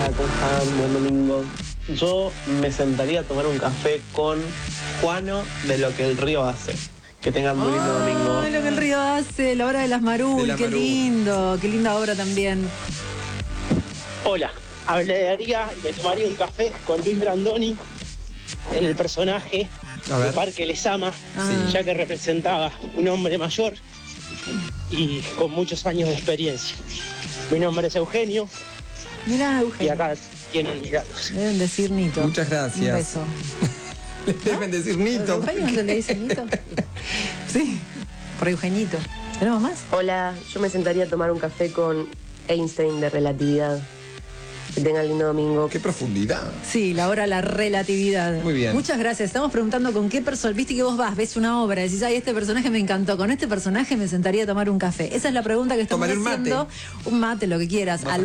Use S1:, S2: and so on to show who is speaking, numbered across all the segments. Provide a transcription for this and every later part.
S1: Hola, ¿cómo están? Buen domingo. Yo me sentaría a tomar un café con Juano de Lo que el río hace. Que tengan muy lindo domingo.
S2: Lo que el río hace, la obra de las Marul, qué lindo, qué linda obra también.
S3: Hola, hablaría y me tomaría un café con Luis Brandoni en el personaje de Parque Les Ama, ya que representaba un hombre mayor y con muchos años de experiencia. Mi nombre es Eugenio.
S2: Mirá, Eugenio.
S3: Y acá tienen mis datos.
S2: Deben decir Nito.
S4: Muchas gracias.
S2: Un beso.
S4: Deben decir Nito.
S2: ¿Eugenio no le dice Nito? Sí, por Eugenito. ¿Tenemos más?
S5: Hola, yo me sentaría a tomar un café con Einstein de relatividad. Que tengan lindo domingo.
S4: ¡Qué profundidad!
S2: Sí, la obra La Relatividad.
S4: Muy bien.
S2: Muchas gracias. Estamos preguntando con qué persona. Viste que vos ves una obra, decís, ay, este personaje me encantó. Con este personaje me sentaría a tomar un café. Esa es la pregunta que estamos haciendo. Un mate, lo que quieras. Al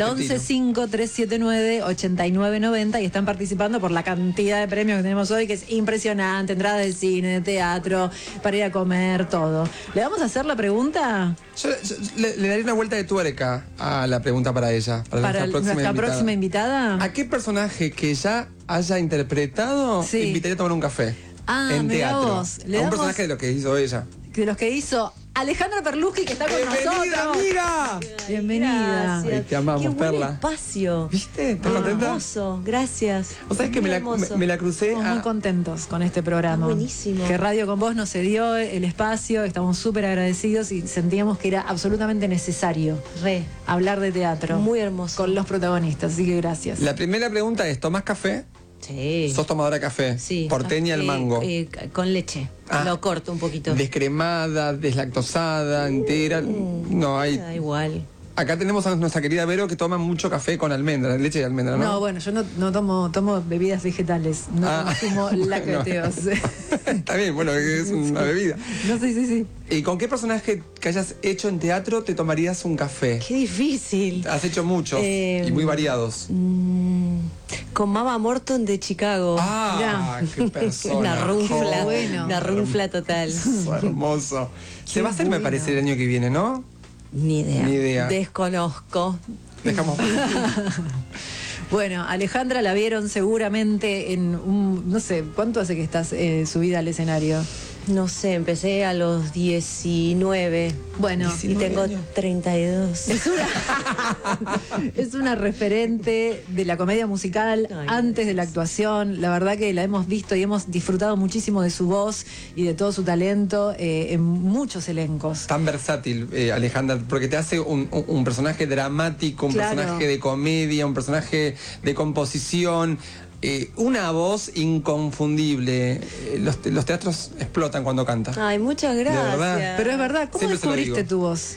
S2: 1153798990 y están participando por la cantidad de premios que tenemos hoy, que es impresionante. Entrada de cine, de teatro, para ir a comer, todo. ¿Le vamos a hacer la pregunta?
S4: Yo le daré una vuelta de tuerca a la pregunta para ella. Para
S2: nuestra próxima invitada.
S4: ¿A qué personaje que ya haya interpretado invitaría a tomar un café? En teatro.
S2: Vos.
S4: A un personaje de lo que hizo ella.
S2: De los que hizo Alejandra Perluski, que está con nosotros.
S4: ¡Bienvenida, amiga!
S2: Bienvenida.
S4: Ay, te amamos,
S6: Qué buen
S4: Perla.
S6: espacio.
S4: ¿Viste? ¿Estás contenta?
S6: Hermoso, gracias.
S4: ¿Vos sabés que me la crucé?
S2: Estamos muy contentos con este programa.
S6: Buenísimo.
S2: Que Radio con Vos nos cedió el espacio, estamos súper agradecidos y sentíamos que era absolutamente necesario hablar de teatro.
S6: Muy hermoso.
S2: Con los protagonistas, así que gracias.
S4: La primera pregunta es, ¿tomás café?
S6: Sí.
S4: ¿Sos tomadora de café?
S6: Sí.
S4: Porteña al mango.
S6: Con leche. Lo corto un poquito.
S4: Descremada, deslactosada, entera. No, hay.
S6: Da igual.
S4: Acá tenemos a nuestra querida Vero que toma mucho café con almendra, leche de almendra, ¿no?
S2: No, bueno, yo no tomo bebidas vegetales, no consumo lácteos.
S4: Está bien, bueno, es una bebida.
S2: No, sí.
S4: ¿Y con qué personaje que hayas hecho en teatro te tomarías un café?
S6: Qué difícil.
S4: Has hecho muchos y muy variados.
S6: Con Mama Morton de Chicago.
S4: Ah, qué persona.
S6: Una runfla,
S2: bueno.
S6: una runfla total.
S4: Hermoso. Se va a hacer, me parece, el año que viene, ¿no?
S6: Ni idea.
S4: Ni idea.
S6: Desconozco.
S4: Dejamos.
S2: Bueno, Alejandra la vieron seguramente en un, no sé, ¿cuánto hace que estás subida al escenario?
S6: No sé, empecé a los 19.
S2: Bueno,
S4: 19
S6: y tengo
S4: años.
S6: 32.
S2: Es una referente de la comedia musical antes de la actuación. La verdad que la hemos visto y hemos disfrutado muchísimo de su voz y de todo su talento en muchos elencos.
S4: Tan versátil, Alejandra, porque te hace un personaje dramático, un
S2: Claro.
S4: personaje de comedia, un personaje de composición. Una voz inconfundible. Los teatros explotan cuando canta.
S6: Ay, muchas gracias.
S4: verdad.
S2: Pero es verdad, ¿cómo
S4: Siempre se lo
S2: descubriste
S4: digo.
S2: tu voz?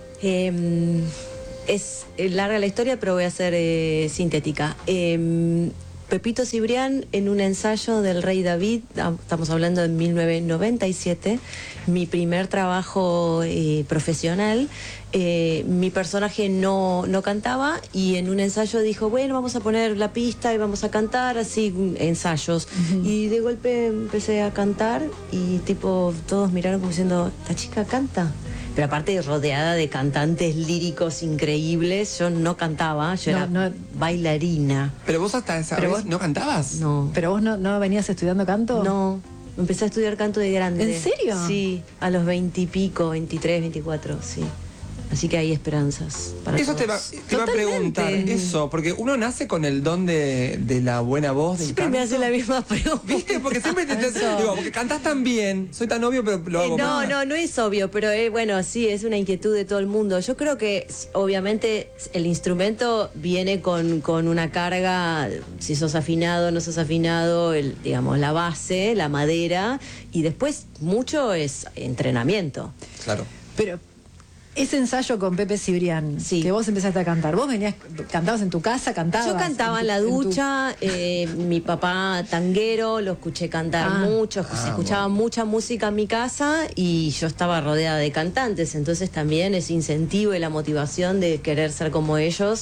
S6: Es larga la historia, pero voy a ser sintética. Pepito Cibrián, en un ensayo del Rey David, estamos hablando de 1997, mi primer trabajo profesional, mi personaje no cantaba y en un ensayo dijo, bueno, vamos a poner la pista y vamos a cantar, así, ensayos. Y de golpe empecé a cantar y tipo todos miraron como diciendo, ¿esta chica canta? Pero aparte rodeada de cantantes líricos increíbles, yo no cantaba, yo era bailarina.
S4: Pero vos hasta esa vez no cantabas.
S6: No.
S2: ¿Pero vos no venías estudiando canto?
S6: No. Empecé a estudiar canto de grande.
S2: ¿En serio?
S6: Sí, a los 20 y pico, 23, 24, sí. Así que hay esperanzas para
S4: Eso te
S6: todos.
S4: va a preguntar, eso, porque uno nace con el don de la buena voz, del
S6: Siempre
S4: canto.
S6: me hace la misma pregunta.
S4: ¿Viste? Porque siempre te digo, porque cantás tan bien, soy tan obvio, pero lo hago mal.
S6: No es obvio, pero bueno, sí, es una inquietud de todo el mundo. Yo creo que obviamente el instrumento viene con una carga, si sos afinado, no sos afinado, digamos, la base, la madera, y después mucho es entrenamiento.
S4: Claro.
S2: Pero ese ensayo con Pepe Cibrián, que vos empezaste a cantar, ¿vos cantabas en tu casa, cantabas?
S6: Yo cantaba en la ducha, mi papá tanguero, lo escuché cantar mucho, se escuchaba mucha música en mi casa y yo estaba rodeada de cantantes, entonces también ese incentivo y la motivación de querer ser como ellos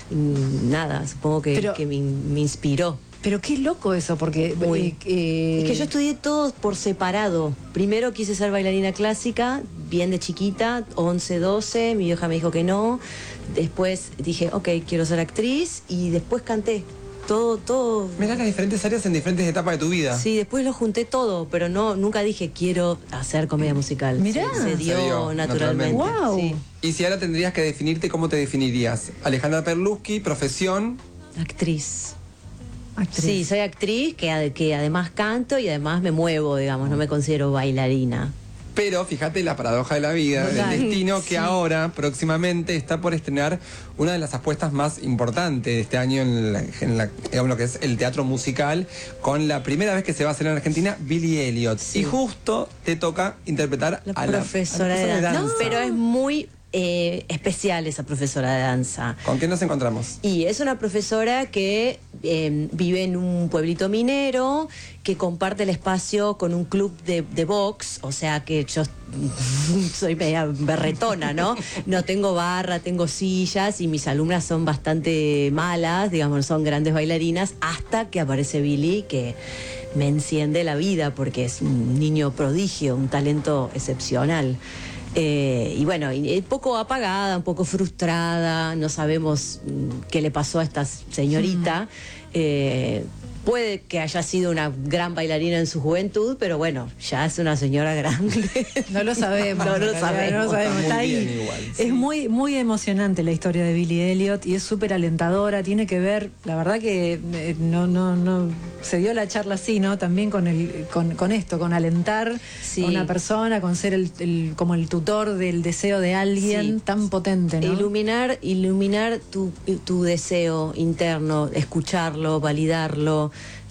S6: nada, supongo que me inspiró.
S2: Pero qué loco eso, porque...
S6: Es que yo estudié todo por separado. Primero quise ser bailarina clásica, bien de chiquita, 11, 12, mi vieja me dijo que no. Después dije, ok, quiero ser actriz, y después canté. Todo.
S4: Mirá las diferentes áreas en diferentes etapas de tu vida.
S6: Sí, después lo junté todo, pero nunca dije quiero hacer comedia musical.
S2: Mirá.
S6: Se dio naturalmente.
S2: Wow.
S6: Sí.
S4: Y si ahora tendrías que definirte, ¿cómo te definirías? Alejandra Perlusky, profesión.
S6: Actriz. Sí, soy actriz que además canto y además me muevo, digamos, no me considero bailarina.
S4: Pero fíjate la paradoja de la vida, del destino, que ahora, próximamente, está por estrenar una de las apuestas más importantes de este año digamos, lo que es el teatro musical, con la primera vez que se va a hacer en Argentina, Billie Elliot. Sí. Y justo te toca interpretar a la profesora de danza.
S6: No, pero es muy especial esa profesora de danza.
S4: ¿Con quién nos encontramos?
S6: Y es una profesora que vive en un pueblito minero, que comparte el espacio con un club de box, o sea que yo soy media berretona, ¿no? No tengo barra, tengo sillas, y mis alumnas son bastante malas, digamos, son grandes bailarinas, hasta que aparece Billy, que me enciende la vida, porque es un niño prodigio, un talento excepcional. Y bueno, un poco apagada, un poco frustrada, no sabemos qué le pasó a esta señorita. Puede que haya sido una gran bailarina en su juventud, pero bueno, ya es una señora grande.
S2: No lo sabemos.
S6: No lo sabemos.
S2: Está ahí.
S4: Igual,
S2: sí. Es muy emocionante la historia de Billie Elliot y es súper alentadora. Tiene que ver, la verdad que no se dio la charla así, ¿no? También con esto, con alentar a una persona, con ser como el tutor del deseo de alguien tan potente, ¿no?
S6: Iluminar tu deseo interno, escucharlo, validarlo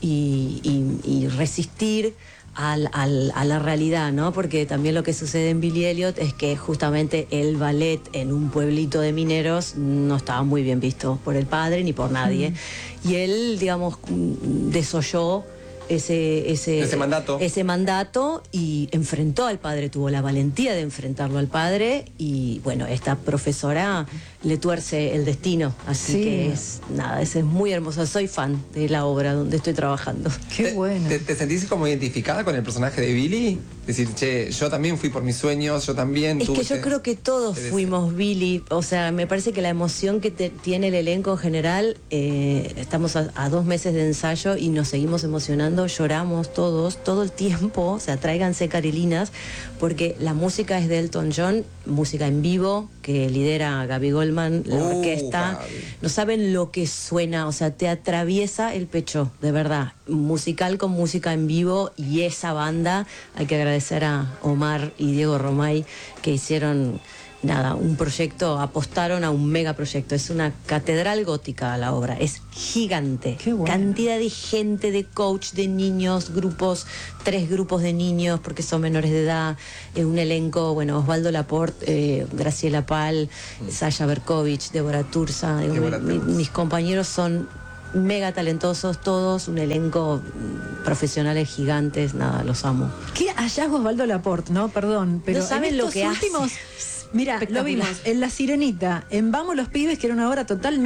S6: y resistir a la realidad, ¿no? Porque también lo que sucede en Billie Elliot es que justamente el ballet en un pueblito de mineros no estaba muy bien visto por el padre ni por nadie. Y él, digamos, desoyó ese mandato y enfrentó al padre, tuvo la valentía de enfrentarlo al padre, y bueno, esta profesora le tuerce el destino, así que es muy hermoso. Soy fan de la obra donde estoy trabajando.
S2: Qué bueno.
S4: ¿Te sentís como identificada con el personaje de Billy? Decir, che, yo también fui por mis sueños, yo también
S6: tuve... Es que yo creo que todos fuimos Billy, o sea, me parece que la emoción que tiene el elenco en general, estamos a 2 meses de ensayo y nos seguimos emocionando, lloramos todos, todo el tiempo, o sea, tráiganse carilinas, porque la música es de Elton John, música en vivo, que lidera Gaby Goldman, la orquesta. Gaby. No saben lo que suena, o sea, te atraviesa el pecho, de verdad. Musical con música en vivo, y esa banda, hay que agradecer a Omar y Diego Romay, que hicieron un proyecto, apostaron a un megaproyecto. Es una catedral gótica la obra, es gigante.
S2: Qué bueno.
S6: Cantidad de gente, de coach, de niños, 3 grupos de niños, porque son menores de edad, un elenco, bueno, Osvaldo Laporte, Graciela Pal, Sasha Berkovich, Débora Turza. Mis compañeros son mega talentosos todos, un elenco, profesionales gigantes, los amo.
S2: Qué hallazgo Osvaldo Laporte, ¿no? Perdón, pero
S6: no saben lo que
S2: últimos... Mira, lo vimos en La Sirenita, en Vamos los Pibes, que era una obra totalmente